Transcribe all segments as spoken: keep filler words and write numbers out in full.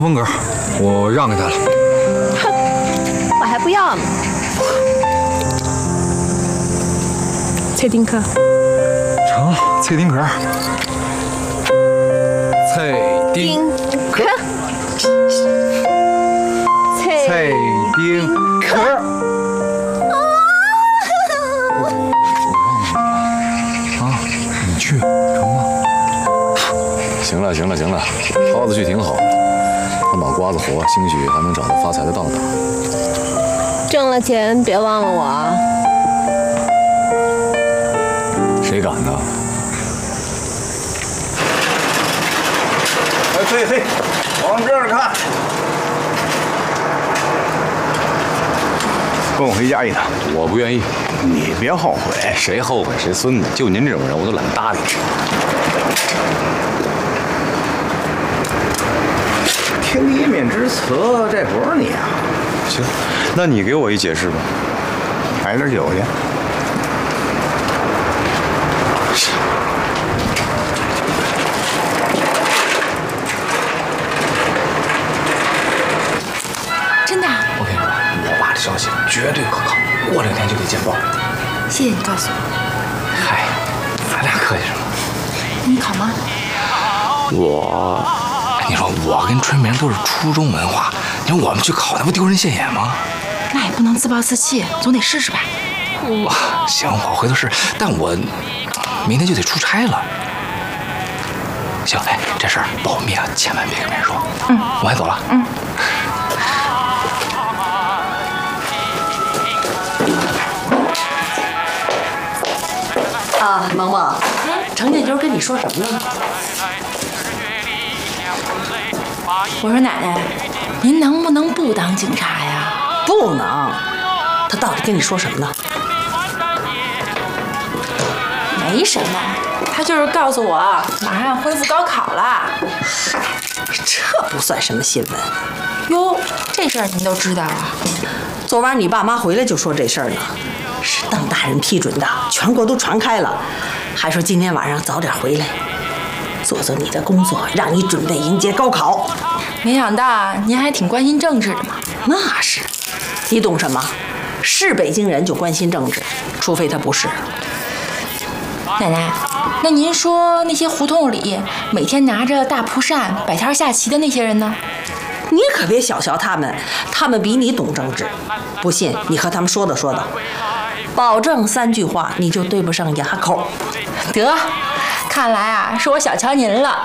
风格，我让给他了。 哼，我还不要呢。 蔡丁克， 成，蔡丁壳。蔡丁壳。蔡丁壳。我我让你啊，你去成吗？ 行了行了行了，涛子去挺好的。 他脑瓜子活，兴许还能找到发财的道道。 挣了钱别忘了我啊！ 谁敢呢？ 哎，嘿嘿，往这儿看，跟我回家一趟。 我不愿意。 你别后悔。 谁后悔谁孙子？就您这种人，我都懒得搭理。 听一面之词，这不是你啊？ 行，那你给我一解释吧。 买点酒去。 真的？ 我跟你说，我爸的消息绝对可靠，过两天就给见报。 谢谢你告诉我。 嗨，咱俩客气什么？ 你考吗？ 我。 你说我跟春明都是初中文化，你说我们去考那不丢人现眼吗？ 那也不能自暴自弃，总得试试吧。 哇，行，我回头试，但我明天就得出差了。行，哎，这事儿保密啊，千万别跟别人说。 嗯， 我先走了。 嗯。 啊，萌萌，程建军跟你说什么了？ 我说奶奶，您能不能不当警察呀？ 不能。他到底跟你说什么呢？ 没什么，他就是告诉我马上要恢复高考了。 嗨，这不算什么新闻。 哟，这事儿您都知道啊？ 昨晚你爸妈回来就说这事儿呢，是邓大人批准的，全国都传开了，还说今天晚上早点回来，做做你的工作，让你准备迎接高考。 没想到您还挺关心政治的嘛？ 那是，你懂什么？是北京人就关心政治，除非他不是。 奶奶，那您说那些胡同里每天拿着大蒲扇摆摊下棋的那些人呢？ 你可别小瞧他们，他们比你懂政治。不信你和他们说道说道，保证三句话你就对不上哑口。 得，看来啊是我小瞧您了。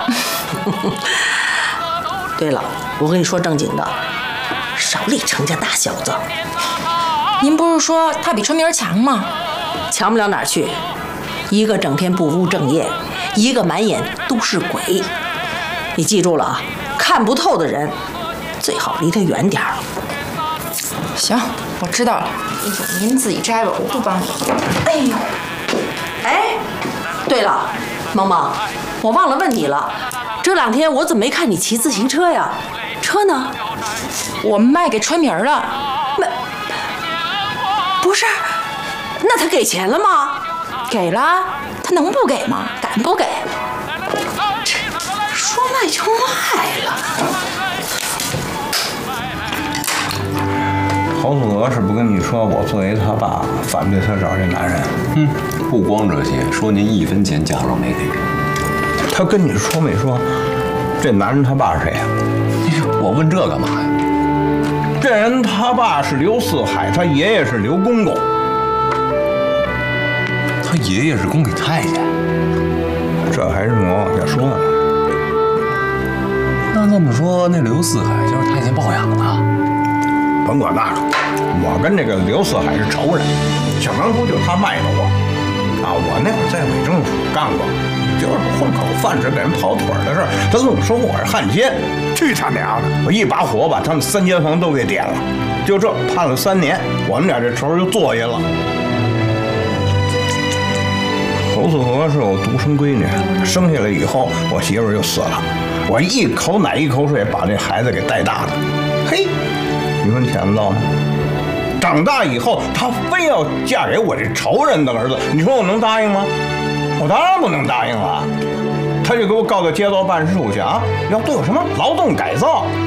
对了，我跟你说正经的，少立程家大小子。 您不是说他比春明强吗？ 强不了哪儿去，一个整天不务正业，一个满眼都是鬼。你记住了啊，看不透的人，最好离他远点儿。 行，我知道了。哎呦，您自己摘吧，我不帮你。哎呦， 哎，对了，萌萌，我忘了问你了。 这两天我怎么没看你骑自行车呀？车呢？ 我卖给春明了。 卖？不是，那他给钱了吗？ 给了，他能不给吗？敢不给？ 这说卖就卖了。 侯祖娥是不跟你说，我作为他爸反对他找这男人。 嗯，不光这些，说您一分钱嫁妆没给。 他跟你说没说？这男人他爸是谁呀？ 我问这干嘛呀？ 这人他爸是刘四海，他爷爷是刘公公。 他爷爷是宫里太监， 这还是我往下说呢。 那这么说，那刘四海就是太监抱养的？ 甭管那个，我跟这个刘四海是仇人。想当初就他卖的我，啊，我那会儿在伪政府干过。 就是混口饭吃，给人跑腿的事儿，他跟我说我是汉奸，去他娘的！我一把火把他们三间房都给点了，就这判了三年，我们俩这仇就坐下了。侯素娥是我独生闺女，生下来以后，我媳妇儿就死了，我一口奶一口水把这孩子给带大的。嘿，你说你想不到吗？长大以后，她非要嫁给我这仇人的儿子，你说我能答应吗？ 我当然不能答应了，他就给我告到街道办事处去啊！要对我什么劳动改造，